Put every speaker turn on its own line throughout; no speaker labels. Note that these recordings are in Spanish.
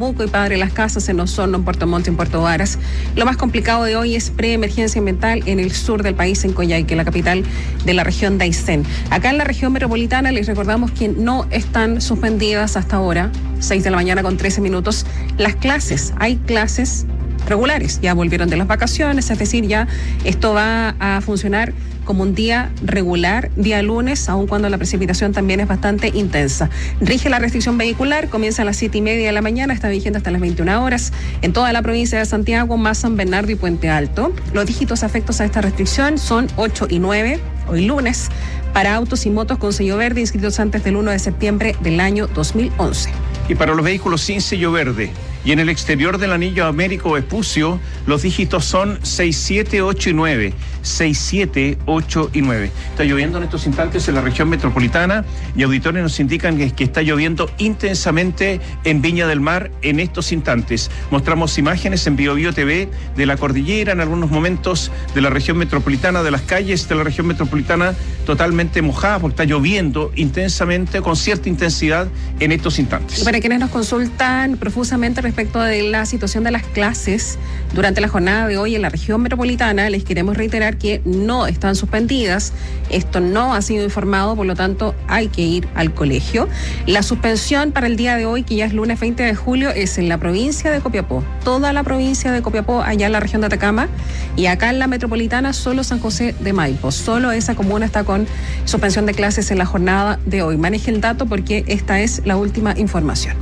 Chacabuco y Padre Las Casas, en Osorno, en Puerto Montt y en Puerto Varas. Lo más complicado de hoy es preemergencia ambiental en el sur del país, en Coyhaique, la capital de la región de Aysén. Acá en la región metropolitana les recordamos que no están suspendidas hasta ahora, 6 de la mañana con 13 minutos, las clases. Hay clases regulares, ya volvieron de las vacaciones, es decir, ya esto va a funcionar como un día regular, día lunes, aun cuando la precipitación también es bastante intensa. Rige la restricción vehicular, comienza a las 7:30 de la mañana, está vigente hasta las 21 horas en toda la provincia de Santiago, más San Bernardo y Puente Alto. Los dígitos afectos a esta restricción son 8 y 9, hoy lunes, para autos y motos con sello verde inscritos antes del 1 de septiembre del año 2011.
Y para los vehículos sin sello verde y en el exterior del anillo Américo Vespucio, los dígitos son 6, 7, 8 y 9. 6, 7, 8 y 9. Está lloviendo en estos instantes en la región metropolitana y auditores nos indican que está lloviendo intensamente en Viña del Mar en estos instantes. Mostramos imágenes en Bio Bio TV de la cordillera, en algunos momentos de la región metropolitana, de las calles de la región metropolitana totalmente mojadas porque está lloviendo intensamente, con cierta intensidad en estos instantes.
Y para quienes nos consultan profusamente respecto de la situación de las clases durante la jornada de hoy en la región metropolitana, les queremos reiterar que no están suspendidas. Esto no ha sido informado, por lo tanto hay que ir al colegio. La suspensión para el día de hoy, que ya es lunes 20 de julio, es en la provincia de Copiapó. Toda la provincia de Copiapó, allá en la región de Atacama, y acá en la metropolitana solo San José de Maipo. Solo esa comuna está con suspensión de clases en la jornada de hoy. Maneje el dato porque esta es la última información.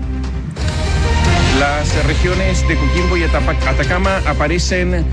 Las regiones de Coquimbo y Atacama aparecen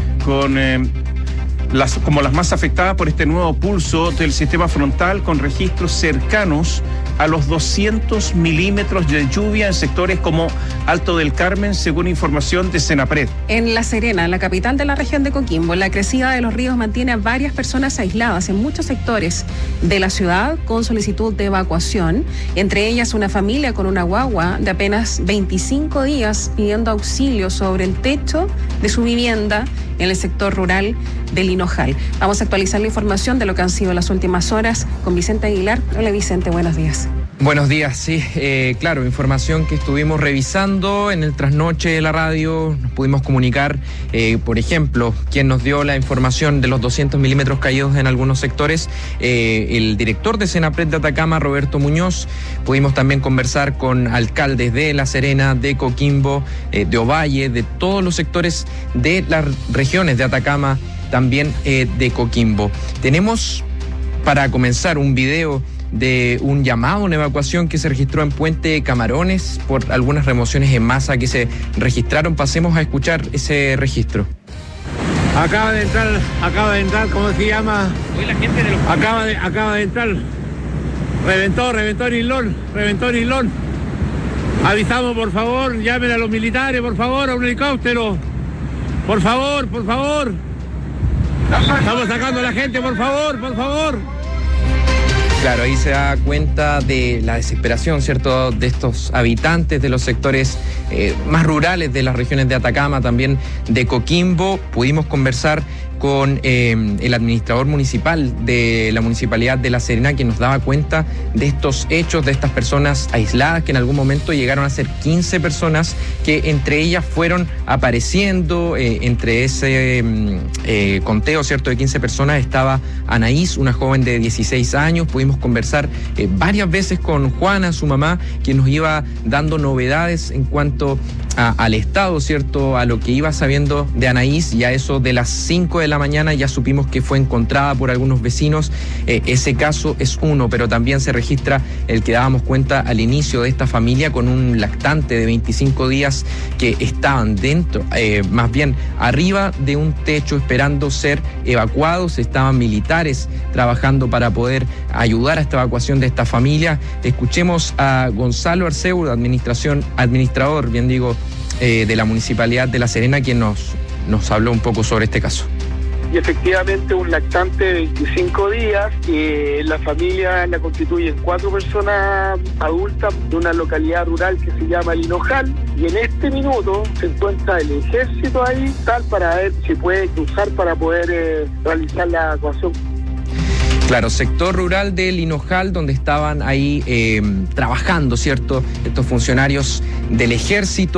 como las más afectadas por este nuevo pulso del sistema frontal, con registros cercanos a los 200 milímetros de lluvia en sectores como Alto del Carmen, según información de Senapred.
En La Serena, la capital de la región de Coquimbo, la crecida de los ríos mantiene a varias personas aisladas en muchos sectores de la ciudad con solicitud de evacuación, entre ellas una familia con una guagua de apenas 25 días pidiendo auxilio sobre el techo de su vivienda en el sector rural de Linojal. Vamos a actualizar la información de lo que han sido las últimas horas con Vicente Aguilar. Hola Vicente, buenos días.
Buenos días, sí, claro, información que estuvimos revisando en el trasnoche de la radio. Nos pudimos comunicar, por ejemplo, quien nos dio la información de los 200 milímetros caídos en algunos sectores, el director de Senapred de Atacama, Roberto Muñoz. Pudimos también conversar con alcaldes de La Serena, de Coquimbo, de Ovalle, de todos los sectores de las regiones de Atacama, también de Coquimbo. Tenemos, para comenzar, un video de un llamado a una evacuación que se registró en Puente Camarones por algunas remociones en masa que se registraron. Pasemos a escuchar ese registro.
Acaba de entrar, ¿cómo se llama? Hoy la gente de los... Acaba de entrar. Reventó Nilón. Avisamos, por favor, llamen a los militares, por favor, a un helicóptero. Por favor. Estamos sacando a la gente, por favor.
Claro, ahí se da cuenta de la desesperación, ¿cierto?, de estos habitantes de los sectores más rurales de las regiones de Atacama, también de Coquimbo. Pudimos conversar con el administrador municipal de la Municipalidad de La Serena, quien nos daba cuenta de estos hechos, de estas personas aisladas, que en algún momento llegaron a ser 15 personas, que entre ellas fueron apareciendo, entre ese conteo, ¿cierto?, de 15 personas estaba Anaís, una joven de 16 años. Pudimos conversar varias veces con Juana, su mamá, quien nos iba dando novedades en cuanto al estado, ¿cierto?, a lo que iba sabiendo de Anaís. Y a eso de las 5 de la mañana ya supimos que fue encontrada por algunos vecinos. Ese caso es uno, pero también se registra el que dábamos cuenta al inicio de esta familia, con un lactante de 25 días que estaban dentro, más bien arriba de un techo esperando ser evacuados. Estaban militares trabajando para poder ayudar a esta evacuación de esta familia. Escuchemos a Gonzalo Arceu, administrador, de la Municipalidad de La Serena, quien nos habló un poco sobre este caso.
Y efectivamente un lactante de 25 días, la familia la constituyen 4 personas adultas de una localidad rural que se llama Linojal, y en este minuto se encuentra el ejército ahí, para ver si puede cruzar para poder realizar la evacuación.
Claro, sector rural de Linojal, donde estaban ahí trabajando, ¿cierto?, estos funcionarios del ejército.